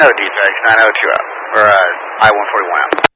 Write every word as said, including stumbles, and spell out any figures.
no defects, nine oh two out, or uh, I one forty-one out.